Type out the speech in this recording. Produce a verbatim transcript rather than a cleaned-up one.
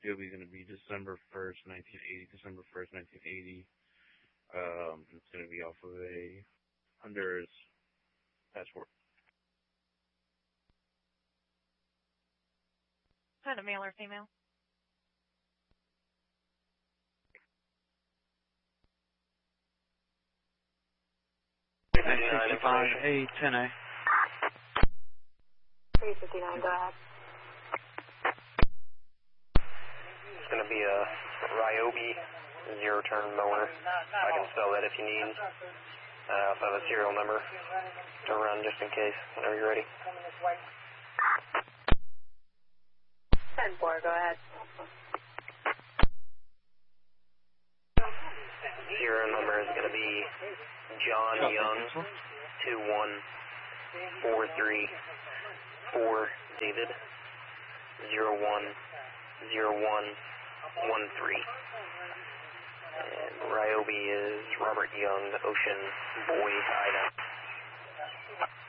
P O B is going to be December first, nineteen eighty. December first, nineteen eighty. Um, it's going to be off of a Honduras passport. Is that a male or female? nine sixty-five, A, ten A. three fifty-nine, go ahead. It's going to be a Ryobi zero-turn mower. I can spell that if you need. Uh, I also have a serial number to run just in case, whenever you're ready. ten four, go ahead. Serial number is going to be John Young, two one four three four David, zero one zero one one three. And Ryobi is Robert Young, Ocean Boy Ida.